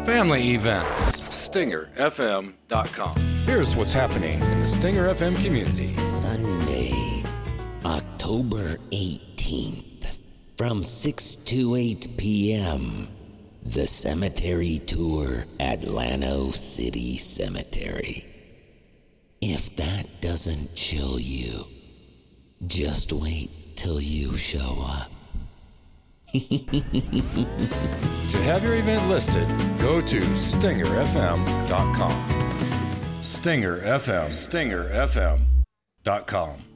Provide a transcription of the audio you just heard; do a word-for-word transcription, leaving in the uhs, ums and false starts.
family events. Stinger F M dot com. Here's what's happening in the Stinger F M community. Sunday, October eighteenth, from six to eight p.m., the Cemetery Tour at Llano City Cemetery. If that doesn't chill you, just wait till you show up. To have your event listed, go to Stinger F M dot com. Stinger F M, Stinger F M dot com.